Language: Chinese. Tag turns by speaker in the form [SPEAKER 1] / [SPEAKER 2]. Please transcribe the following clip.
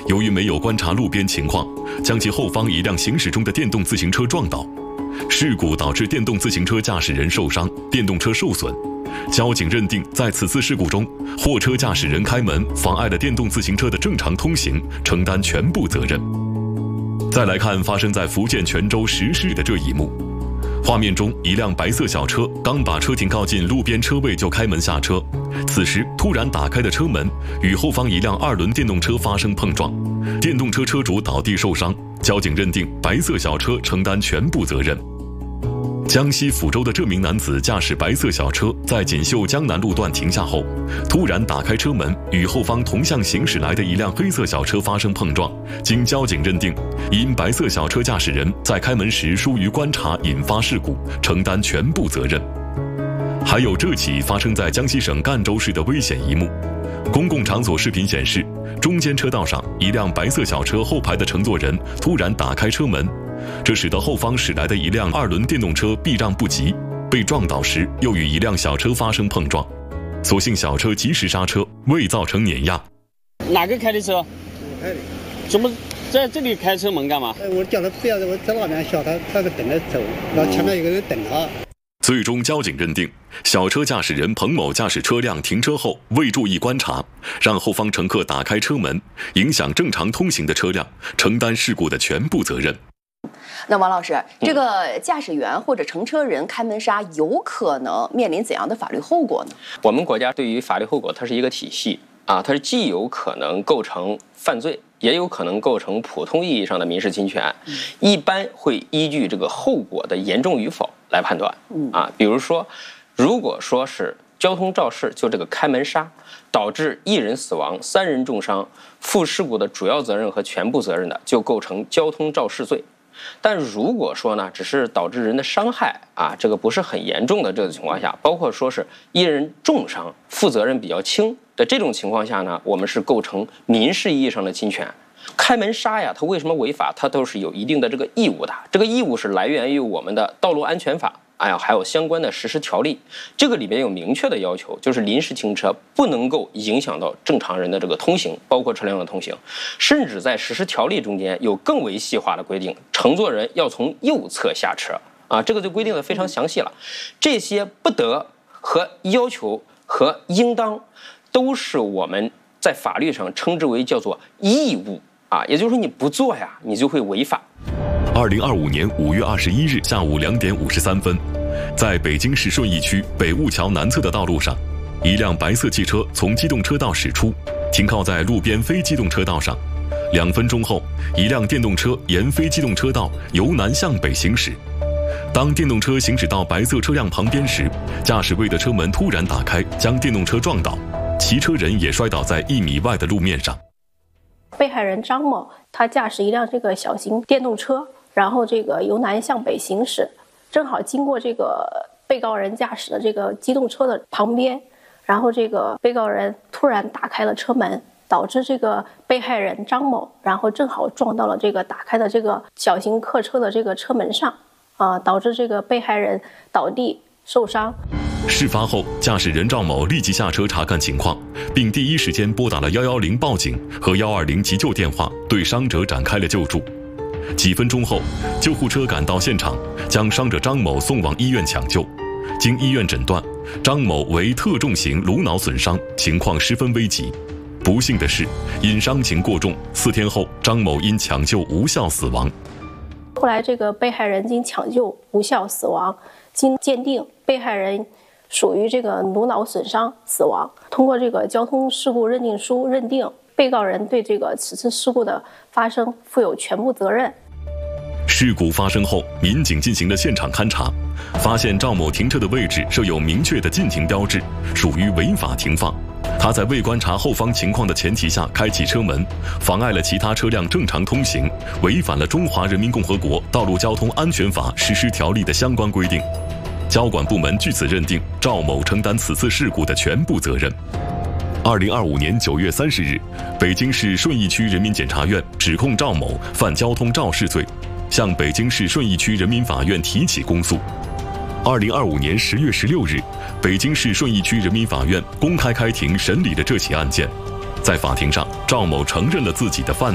[SPEAKER 1] 由于没有观察路边情况，将其后方一辆行驶中的电动自行车撞倒，事故导致电动自行车驾驶人受伤，电动车受损。交警认定，在此次事故中，货车驾驶人开门妨碍了电动自行车的正常通行，承担全部责任。再来看发生在福建泉州石狮的这一幕。画面中，一辆白色小车刚把车停靠近路边车位就开门下车，此时突然打开的车门与后方一辆2轮电动车发生碰撞，电动车车主倒地受伤。交警认定白色小车承担全部责任。江西抚州的这名男子驾驶白色小车在锦绣江南路段停下后，突然打开车门，与后方同向行驶来的一辆黑色小车发生碰撞。经交警认定，因白色小车驾驶人在开门时疏于观察，引发事故，承担全部责任。还有这起发生在江西省赣州市的危险一幕。公共场所视频显示，中间车道上一辆白色小车后排的乘坐人突然打开车门，这使得后方驶来的一辆2轮电动车避让不及，被撞倒时又与一辆小车发生碰撞，所幸小车及时刹车，未造成碾压。
[SPEAKER 2] 哪个开的车？
[SPEAKER 3] 我开的。
[SPEAKER 2] 怎么在这里开车门干嘛？
[SPEAKER 3] 我叫他不要我在那边小他在等着走，然后前面有个人等他。
[SPEAKER 1] 最终交警认定，小车驾驶人彭某驾驶车辆停车后未注意观察，让后方乘客打开车门，影响正常通行的车辆，承担事故的全部责任。
[SPEAKER 4] 那王老师，这个驾驶员或者乘车人开门刹有可能面临怎样的法律后果呢？
[SPEAKER 5] 我们国家对于法律后果，它是一个体系啊，它是既有可能构成犯罪，也有可能构成普通意义上的民事侵权，一般会依据这个后果的严重与否来判断啊。比如说，如果说是交通肇事，就这个开门刹导致1人死亡、3人重伤，负事故的主要责任和全部责任的，就构成交通肇事罪。但如果说呢，只是导致人的伤害啊，这个不是很严重的这个情况下，包括说是1人重伤，负责任比较轻的这种情况下呢，我们是构成民事意义上的侵权。开门刹呀，它为什么违法？它都是有一定的这个义务的，这个义务是来源于我们的道路安全法。还有相关的实施条例，这个里边有明确的要求，就是临时停车不能够影响到正常人的这个通行，包括车辆的通行，甚至在实施条例中间有更为细化的规定，乘坐人要从右侧下车啊，这个就规定的非常详细了。这些不得和要求和应当，都是我们在法律上称之为叫做义务啊，也就是说你不做呀，你就会违法。
[SPEAKER 1] 2025年5月21日下午2点53分，在北京市顺义区北雾桥南侧的道路上，一辆白色汽车从机动车道驶出，停靠在路边非机动车道上。2分钟后，一辆电动车沿非机动车道由南向北行驶。当电动车行驶到白色车辆旁边时，驾驶位的车门突然打开，将电动车撞倒，骑车人也摔倒在1米外的路面上。
[SPEAKER 6] 被害人张某，他驾驶一辆这个小型电动车，然后这个由南向北行驶，正好经过这个被告人驾驶的这个机动车的旁边，然后这个被告人突然打开了车门，导致这个被害人张某，然后正好撞到了这个打开的这个小型客车的这个车门上，导致这个被害人倒地受伤。
[SPEAKER 1] 事发后，驾驶人赵某立即下车查看情况，并第一时间拨打了110报警和120急救电话，对伤者展开了救助。几分钟后，救护车赶到现场，将伤者张某送往医院抢救。经医院诊断，张某为特重型颅脑损伤，情况十分危急。不幸的是，因伤情过重，4天后，张某因抢救无效死亡。
[SPEAKER 6] 后来，这个被害人经抢救无效死亡，经鉴定，被害人属于这个颅脑损伤死亡。通过这个交通事故认定书认定，被告人对这个此次事故的发生负有全部责任。
[SPEAKER 1] 事故发生后，民警进行了现场勘查，发现赵某停车的位置设有明确的禁停标志，属于违法停放。他在未观察后方情况的前提下开启车门，妨碍了其他车辆正常通行，违反了《中华人民共和国道路交通安全法实施条例》的相关规定。交管部门据此认定赵某承担此次事故的全部责任。2025年9月30日，北京市顺义区人民检察院指控赵某犯交通肇事罪，向北京市顺义区人民法院提起公诉。2025年10月16日，北京市顺义区人民法院公开开庭审理了这起案件。在法庭上，赵某承认了自己的犯